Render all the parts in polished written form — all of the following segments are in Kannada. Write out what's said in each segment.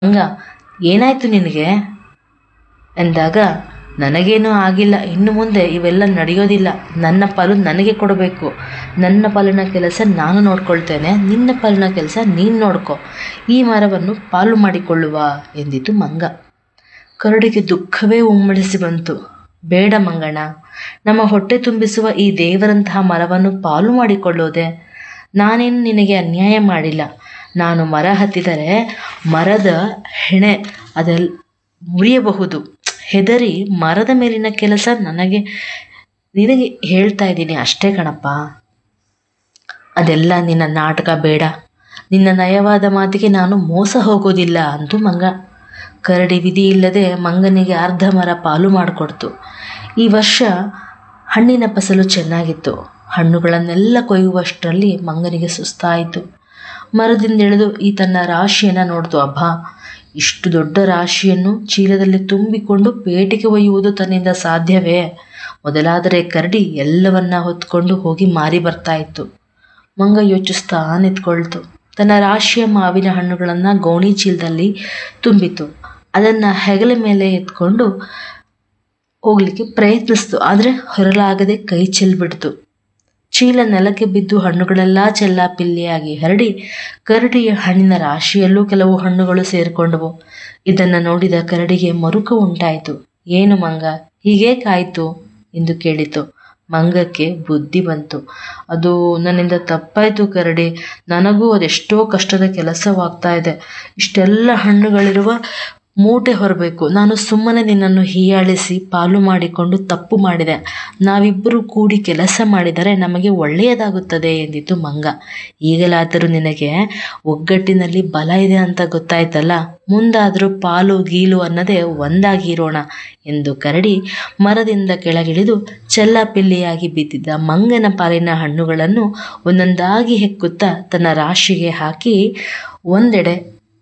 ಹಂಗ ಏನಾಯ್ತು ನಿನಗೆ ಎಂದಾಗ, ನನಗೇನೂ ಆಗಿಲ್ಲ, ಇನ್ನು ಮುಂದೆ ಇವೆಲ್ಲ ನಡೆಯೋದಿಲ್ಲ, ನನ್ನ ಪಾಲು ನನಗೆ ಕೊಡಬೇಕು, ನನ್ನ ಪಾಲಿನ ಕೆಲಸ ನಾನು ನೋಡ್ಕೊಳ್ತೇನೆ, ನಿನ್ನ ಪಾಲಿನ ಕೆಲಸ ನೀನು ನೋಡ್ಕೊ, ಈ ಮರವನ್ನು ಪಾಲು ಮಾಡಿಕೊಳ್ಳುವ ಎಂದಿತು ಮಂಗ. ಕರಡಿಗೆ ದುಃಖವೇ ಉಮ್ಮಳಿಸಿ ಬಂತು. ಬೇಡ ಮಂಗಣ್ಣ, ನಮ್ಮ ಹೊಟ್ಟೆ ತುಂಬಿಸುವ ಈ ದೇವರಂತಹ ಮರವನ್ನು ಪಾಲು ಮಾಡಿಕೊಳ್ಳೋದೆ? ನಾನೇನು ನಿನಗೆ ಅನ್ಯಾಯ ಮಾಡಿಲ್ಲ. ನಾನು ಮರ ಹತ್ತಿದರೆ ಮರದ ಹೆಣೆ ಅದೆಲ್ಲ ಮುರಿಯಬಹುದು. ಹೆದರಿ ಮರದ ಮೇಲಿನ ಕೆಲಸ ನಿನಗೆ ಹೇಳ್ತಾ ಇದ್ದೀನಿ ಅಷ್ಟೇ ಕಣಪ್ಪ. ಅದೆಲ್ಲ ನಿನ್ನ ನಾಟಕ ಬೇಡ. ನಿನ್ನ ನಯವಾದ ಮಾತಿಗೆ ನಾನು ಮೋಸ ಹೋಗೋದಿಲ್ಲ ಅಂತು ಮಂಗ. ಕರಡಿ ವಿಧಿ ಇಲ್ಲದೆ ಮಂಗನಿಗೆ ಅರ್ಧ ಮರ ಪಾಲು ಮಾಡಿಕೊಡ್ತು. ಈ ವರ್ಷ ಹಣ್ಣಿನ ಫಸಲು ಚೆನ್ನಾಗಿತ್ತು. ಹಣ್ಣುಗಳನ್ನೆಲ್ಲ ಕೊಯ್ಯುವಷ್ಟರಲ್ಲಿ ಮಂಗನಿಗೆ ಸುಸ್ತಾಯಿತು. ಮರದಿಂದಿಳಿದು ತನ್ನ ರಾಶಿಯನ್ನು ನೋಡ್ತು. ಅಬ್ಬಾ, ಇಷ್ಟು ದೊಡ್ಡ ರಾಶಿಯನ್ನು ಚೀಲದಲ್ಲಿ ತುಂಬಿಕೊಂಡು ಪೇಟೆಗೆ ಒಯ್ಯುವುದು ತನ್ನಿಂದ ಸಾಧ್ಯವೇ? ಮೊದಲಾದರೆ ಕರಡಿ ಎಲ್ಲವನ್ನ ಹೊತ್ಕೊಂಡು ಹೋಗಿ ಮಾರಿ ಬರ್ತಾ ಇತ್ತು. ಮಂಗ ಯೋಚಿಸ್ತಾ ನಿಂತ್ಕೊಳ್ತು. ತನ್ನ ರಾಶಿಯ ಮಾವಿನ ಹಣ್ಣುಗಳನ್ನು ಗೋಣಿ ಚೀಲದಲ್ಲಿ ತುಂಬಿತು. ಅದನ್ನು ಹೆಗಲ ಮೇಲೆ ಎತ್ಕೊಂಡು ಹೋಗ್ಲಿಕ್ಕೆ ಪ್ರಯತ್ನಿಸ್ತು. ಆದರೆ ಹೊರಲಾಗದೆ ಕೈ ಚೆಲ್ಬಿಡ್ತು. ಚೀಲ ನೆಲಕ್ಕೆ ಬಿದ್ದು ಹಣ್ಣುಗಳೆಲ್ಲ ಚೆಲ್ಲಾಪಿಲ್ಲಿಯಾಗಿ ಹರಡಿ ಕರಡಿಯ ಹಣ್ಣಿನ ರಾಶಿಯಲ್ಲೂ ಕೆಲವು ಹಣ್ಣುಗಳು ಸೇರಿಕೊಂಡವು. ಇದನ್ನು ನೋಡಿದ ಕರಡಿಗೆ ಮರುಕ ಉಂಟಾಯಿತು. ಏನು ಮಂಗ, ಹೀಗೇಕಾಯಿತು ಎಂದು ಕೇಳಿತು. ಮಂಗಕ್ಕೆ ಬುದ್ಧಿ ಬಂತು. ಅದು ನನ್ನಿಂದ ತಪ್ಪಾಯಿತು ಕರಡಿ. ನನಗೂ ಅದೆಷ್ಟೋ ಕಷ್ಟದ ಕೆಲಸವಾಗ್ತಾ ಇದೆ. ಇಷ್ಟೆಲ್ಲ ಹಣ್ಣುಗಳಿರುವ ಮೂಟೆ ಹೊರಬೇಕು. ನಾನು ಸುಮ್ಮನೆ ನಿನ್ನನ್ನು ಹೀಯಾಳಿಸಿ ಪಾಲು ಮಾಡಿಕೊಂಡು ತಪ್ಪು ಮಾಡಿದೆ. ನಾವಿಬ್ಬರು ಕೂಡಿ ಕೆಲಸ ಮಾಡಿದರೆ ನಮಗೆ ಒಳ್ಳೆಯದಾಗುತ್ತದೆ ಎಂದಿತು ಮಂಗ. ಈಗಲಾದರೂ ನಿನಗೆ ಒಗ್ಗಟ್ಟಿನಲ್ಲಿ ಬಲ ಇದೆ ಅಂತ ಗೊತ್ತಾಯ್ತಲ್ಲ, ಮುಂದಾದರೂ ಪಾಲು ಗೀಲು ಅನ್ನದೇ ಒಂದಾಗಿರೋಣ ಎಂದು ಕರಡಿ ಮರದಿಂದ ಕೆಳಗಿಳಿದು ಚೆಲ್ಲಾಪಿಲ್ಲಿಯಾಗಿ ಬಿದ್ದಿದ್ದ ಮಂಗನ ಪಾಲಿನ ಹಣ್ಣುಗಳನ್ನು ಒಂದೊಂದಾಗಿ ಹೆಕ್ಕುತ್ತಾ ತನ್ನ ರಾಶಿಗೆ ಹಾಕಿ ಒಂದೆಡೆ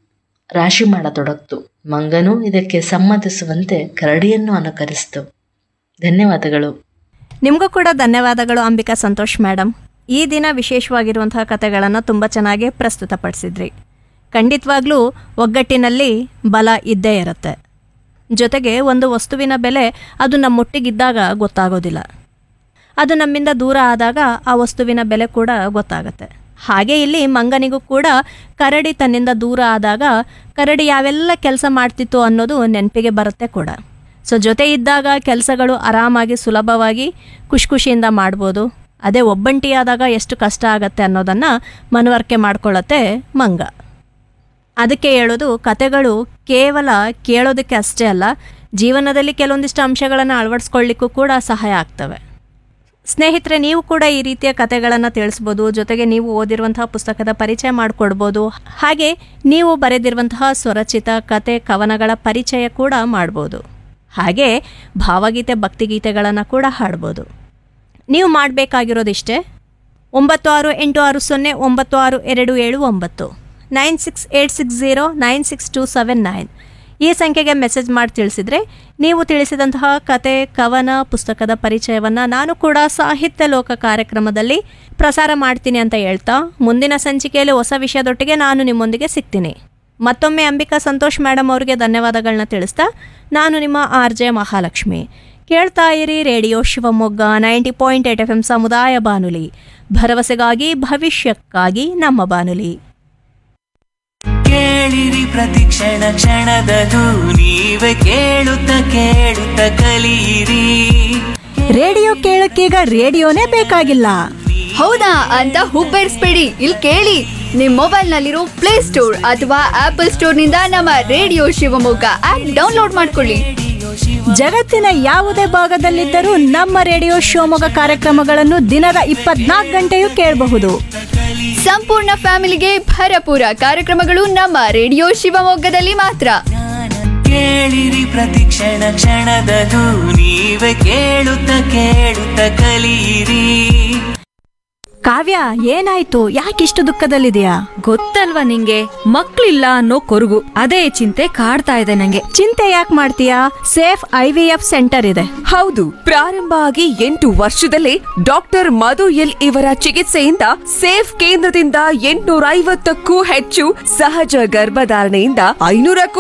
ರಾಶಿ ಮಾಡತೊಡಗಿತು. ಮಂಗನು ಇದಕ್ಕೆ ಸಮ್ಮತಿಸುವಂತೆ ಕರಡಿಯನ್ನು ಅನುಕರಿಸಿತು. ಧನ್ಯವಾದಗಳು. ನಿಮಗೂ ಕೂಡ ಧನ್ಯವಾದಗಳು ಅಂಬಿಕಾ ಸಂತೋಷ್ ಮೇಡಮ್. ಈ ದಿನ ವಿಶೇಷವಾಗಿರುವಂತಹ ಕಥೆಗಳನ್ನು ತುಂಬ ಚೆನ್ನಾಗಿ ಪ್ರಸ್ತುತಪಡಿಸಿದ್ರಿ. ಖಂಡಿತವಾಗ್ಲೂ ಒಗ್ಗಟ್ಟಿನಲ್ಲಿ ಬಲ ಇದ್ದೇ ಇರುತ್ತೆ. ಜೊತೆಗೆ ಒಂದು ವಸ್ತುವಿನ ಬೆಲೆ ಅದು ನಮ್ಮೊಟ್ಟಿಗಿದ್ದಾಗ ಗೊತ್ತಾಗೋದಿಲ್ಲ. ಅದು ನಮ್ಮಿಂದ ದೂರ ಆದಾಗ ಆ ವಸ್ತುವಿನ ಬೆಲೆ ಕೂಡ ಗೊತ್ತಾಗುತ್ತೆ. ಹಾಗೆ ಇಲ್ಲಿ ಮಂಗನಿಗೂ ಕೂಡ ಕರಡಿ ತನ್ನಿಂದ ದೂರ ಆದಾಗ ಕರಡಿ ಯಾವೆಲ್ಲ ಕೆಲಸ ಮಾಡ್ತಿತ್ತು ಅನ್ನೋದು ನೆನಪಿಗೆ ಬರುತ್ತೆ ಕೂಡ. ಸೊ ಜೊತೆ ಇದ್ದಾಗ ಕೆಲಸಗಳು ಆರಾಮಾಗಿ ಸುಲಭವಾಗಿ ಖುಷಿಯಿಂದ ಮಾಡ್ಬೋದು. ಅದೇ ಒಬ್ಬಂಟಿಯಾದಾಗ ಎಷ್ಟು ಕಷ್ಟ ಆಗತ್ತೆ ಅನ್ನೋದನ್ನು ಮನವರಿಕೆ ಮಾಡ್ಕೊಳ್ಳುತ್ತೆ ಮಂಗ. ಅದಕ್ಕೆ ಹೇಳೋದು, ಕತೆಗಳು ಕೇವಲ ಕೇಳೋದಕ್ಕೆ ಅಷ್ಟೇ ಅಲ್ಲ, ಜೀವನದಲ್ಲಿ ಕೆಲವೊಂದಿಷ್ಟು ಅಂಶಗಳನ್ನು ಅಳವಡಿಸ್ಕೊಳ್ಳಿಕ್ಕೂ ಕೂಡ ಸಹಾಯ ಆಗ್ತವೆ. ಸ್ನೇಹಿತರೆ, ನೀವು ಕೂಡ ಈ ರೀತಿಯ ಕತೆಗಳನ್ನು ತಿಳಿಸ್ಬೋದು. ಜೊತೆಗೆ ನೀವು ಓದಿರುವಂತಹ ಪುಸ್ತಕದ ಪರಿಚಯ ಮಾಡಿಕೊಡ್ಬೋದು. ಹಾಗೆ ನೀವು ಬರೆದಿರುವಂತಹ ಸ್ವರಚಿತ ಕತೆ ಕವನಗಳ ಪರಿಚಯ ಕೂಡ ಮಾಡ್ಬೋದು. ಹಾಗೆ ಭಾವಗೀತೆ ಭಕ್ತಿಗೀತೆಗಳನ್ನು ಕೂಡ ಹಾಡ್ಬೋದು. ನೀವು ಮಾಡಬೇಕಾಗಿರೋದಿಷ್ಟೇ, 9686096279 9686096279 ಈ ಸಂಖ್ಯೆಗೆ ಮೆಸೇಜ್ ಮಾಡಿ ತಿಳಿಸಿದರೆ ನೀವು ತಿಳಿಸಿದಂತಹ ಕತೆ ಕವನ ಪುಸ್ತಕದ ಪರಿಚಯವನ್ನು ನಾನು ಕೂಡ ಸಾಹಿತ್ಯ ಲೋಕ ಕಾರ್ಯಕ್ರಮದಲ್ಲಿ ಪ್ರಸಾರ ಮಾಡ್ತೀನಿ ಅಂತ ಹೇಳ್ತಾ, ಮುಂದಿನ ಸಂಚಿಕೆಯಲ್ಲಿ ಹೊಸ ವಿಷಯದೊಟ್ಟಿಗೆ ನಾನು ನಿಮ್ಮೊಂದಿಗೆ ಸಿಗ್ತೀನಿ. ಮತ್ತೊಮ್ಮೆ ಅಂಬಿಕಾ ಸಂತೋಷ್ ಮೇಡಮ್ ಅವರಿಗೆ ಧನ್ಯವಾದಗಳನ್ನ ತಿಳಿಸ್ತಾ, ನಾನು ನಿಮ್ಮ RJ ಮಹಾಲಕ್ಷ್ಮಿ. ಕೇಳ್ತಾ ಇರಿ ರೇಡಿಯೋ ಶಿವಮೊಗ್ಗ 90.8 FM ಸಮುದಾಯ ಬಾನುಲಿ, ಭರವಸೆಗಾಗಿ ಭವಿಷ್ಯಕ್ಕಾಗಿ ನಮ್ಮ ಬಾನುಲಿ. ಕೇಳಿರಿ ಪ್ರತಿಕ್ಷಣ ಕ್ಷಣದದು ನೀವೇ ಕೇಳುತ್ತ ಕೇಳುತ್ತ ಕಲಿಯಿರಿ. ರೇಡಿಯೋ ಕೇಳಕ್ಕೀಗ ರೇಡಿಯೋನೇ ಬೇಕಾಗಿಲ್ಲ. ಹೌದಾ ಅಂತ ಹುಬ್ಬೇರಿಸ್ಬೇಡಿ. ಇಲ್ಲಿ ಕೇಳಿ, ನಿಮ್ಮ ಮೊಬೈಲ್ನಲ್ಲಿರೋ ಪ್ಲೇ ಸ್ಟೋರ್ ಅಥವಾ ಆಪಲ್ ಸ್ಟೋರ್ನಿಂದ ನಮ್ಮ ರೇಡಿಯೋ ಶಿವಮೊಗ್ಗ ಆಪ್ ಡೌನ್ಲೋಡ್ ಮಾಡ್ಕೊಳ್ಳಿ. ಜಗತ್ತಿನ ಯಾವುದೇ ಭಾಗದಲ್ಲಿದ್ದರೂ ನಮ್ಮ ರೇಡಿಯೋ ಶಿವಮೊಗ್ಗ ಕಾರ್ಯಕ್ರಮಗಳನ್ನು ದಿನದ 24 ಗಂಟೆಯೂ ಕೇಳಬಹುದು. ಸಂಪೂರ್ಣ ಫ್ಯಾಮಿಲಿಗೆ ಭರಪೂರ ಕಾರ್ಯಕ್ರಮಗಳು ನಮ್ಮ ರೇಡಿಯೋ ಶಿವಮೊಗ್ಗದಲ್ಲಿ ಮಾತ್ರ. ಕೇಳಿರಿ ಪ್ರತಿಕ್ಷಣ ಕ್ಷಣದದು ನೀವೇ ಕೇಳುತ್ತ ಕೇಳುತ್ತ ಕಲಿಯಿರಿ. ಕಾವ್ಯ, ಏನಾಯ್ತು? ಯಾಕಿಷ್ಟು ದುಃಖದಲ್ಲಿದೆಯಾ? ಗೊತ್ತಲ್ವಾ ನಿಂಗೆ, ಮಕ್ಳಿಲ್ಲ ಅನ್ನೋ ಕೊರಗು. ಅದೇ ಚಿಂತೆ ಕಾಡ್ತಾ ಇದೆ ನಂಗೆ. ಚಿಂತೆ ಯಾಕೆ ಮಾಡ್ತೀಯಾ? ಸೇಫ್ IVF ಸೆಂಟರ್ ಇದೆ. ಹೌದು, ಪ್ರಾರಂಭ ಆಗಿ 8 ವರ್ಷದಲ್ಲೇ ಡಾಕ್ಟರ್ ಮಧು ಎಲ್ ಇವರ ಚಿಕಿತ್ಸೆಯಿಂದ ಸೇಫ್ ಕೇಂದ್ರದಿಂದ 850ಕ್ಕೂ ಹೆಚ್ಚು ಸಹಜ ಗರ್ಭಧಾರಣೆಯಿಂದ 500ಕ್ಕೂ